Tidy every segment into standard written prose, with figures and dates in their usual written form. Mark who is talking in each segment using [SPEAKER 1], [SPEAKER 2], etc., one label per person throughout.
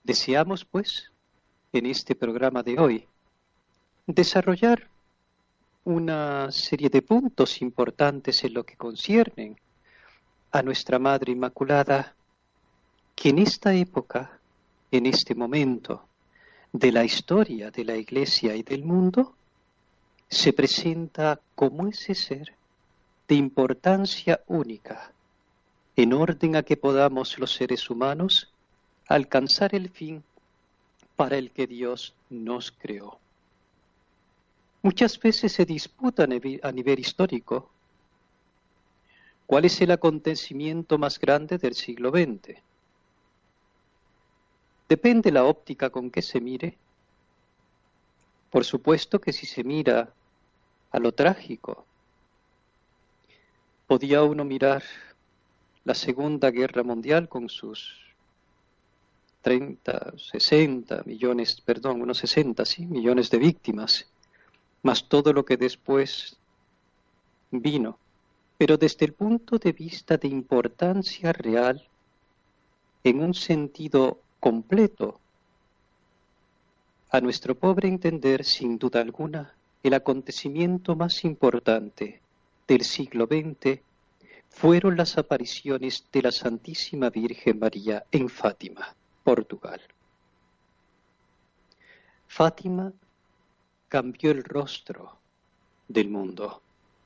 [SPEAKER 1] Deseamos, pues, en este programa de hoy, desarrollar una serie de puntos importantes en lo que conciernen a nuestra Madre Inmaculada, que en esta época, en este momento de la historia de la Iglesia y del mundo, se presenta como ese ser de importancia única, en orden a que podamos los seres humanos alcanzar el fin para el que Dios nos creó. Muchas veces se disputa a nivel histórico cuál es el acontecimiento más grande del siglo XX. Depende la óptica con que se mire. Por supuesto que si se mira a lo trágico, podía uno mirar la Segunda Guerra Mundial con sus 60 millones de víctimas, más todo lo que después vino. Pero desde el punto de vista de importancia real, en un sentido completo, a nuestro pobre entender, sin duda alguna, el acontecimiento más importante del siglo XX fueron las apariciones de la Santísima Virgen María en Fátima, Portugal. Fátima cambió el rostro del mundo.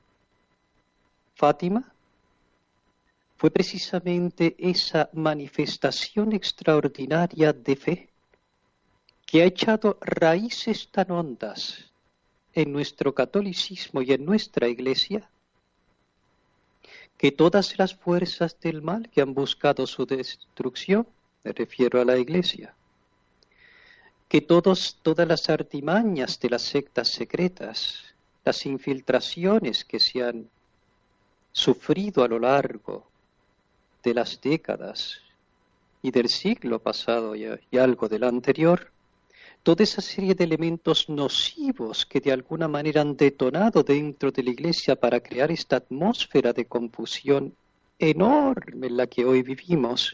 [SPEAKER 1] Fátima fue precisamente esa manifestación extraordinaria de fe que ha echado raíces tan hondas en nuestro catolicismo y en nuestra Iglesia, que todas las fuerzas del mal que han buscado su destrucción, me refiero a la Iglesia, que todas las artimañas de las sectas secretas, las infiltraciones que se han sufrido a lo largo de las décadas y del siglo pasado y algo del anterior, toda esa serie de elementos nocivos que de alguna manera han detonado dentro de la Iglesia para crear esta atmósfera de confusión enorme en la que hoy vivimos.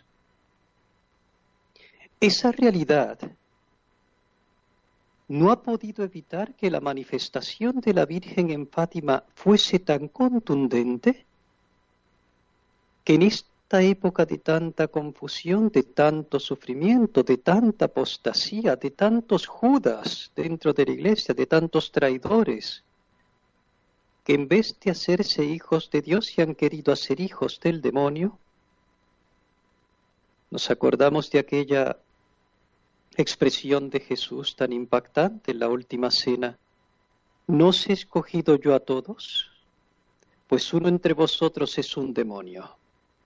[SPEAKER 1] Esa realidad no ha podido evitar que la manifestación de la Virgen en Fátima fuese tan contundente que en esta época de tanta confusión, de tanto sufrimiento, de tanta apostasía, de tantos Judas dentro de la Iglesia, de tantos traidores, que en vez de hacerse hijos de Dios se han querido hacer hijos del demonio, nos acordamos de aquella expresión de Jesús tan impactante en la última cena: ¿no os he escogido yo a todos? Pues uno entre vosotros es un demonio.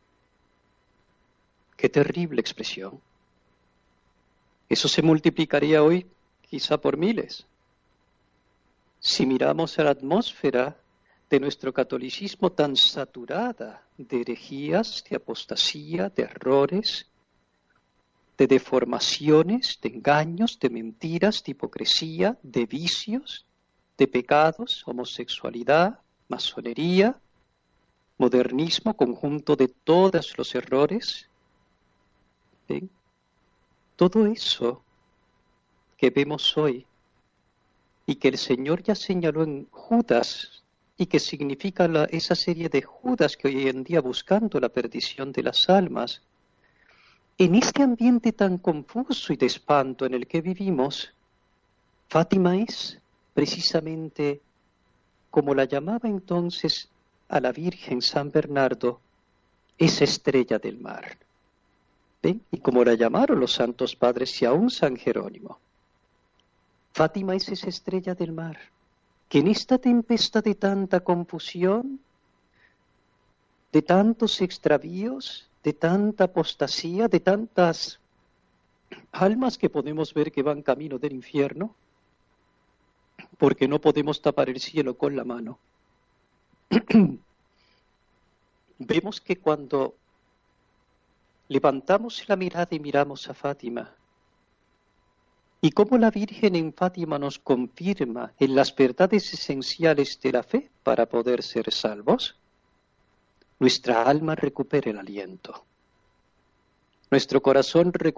[SPEAKER 1] Qué terrible expresión. Eso se multiplicaría hoy quizá por miles. Si miramos a la atmósfera de nuestro catolicismo tan saturada de herejías, de apostasía, de errores, de deformaciones, de engaños, de mentiras, de hipocresía, de vicios, de pecados, homosexualidad, masonería, modernismo, conjunto de todos los errores. ¿Ven? Todo eso que vemos hoy y que el Señor ya señaló en Judas y que significa esa serie de Judas que hoy en día buscando la perdición de las almas, en este ambiente tan confuso y de espanto en el que vivimos, Fátima es precisamente, como la llamaba entonces a la Virgen San Bernardo, esa estrella del mar. ¿Ven? Y como la llamaron los santos padres y aún San Jerónimo. Fátima es esa estrella del mar, que en esta tempestad de tanta confusión, de tantos extravíos, de tanta apostasía, de tantas almas que podemos ver que van camino del infierno, porque no podemos tapar el cielo con la mano. Vemos que cuando levantamos la mirada y miramos a Fátima, y cómo la Virgen en Fátima nos confirma en las verdades esenciales de la fe para poder ser salvos, nuestra alma recupera el aliento. Nuestro corazón